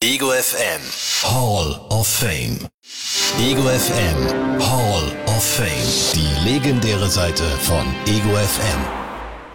Ego FM Hall of Fame. Ego FM Hall of Fame. Die legendäre Seite von Ego FM.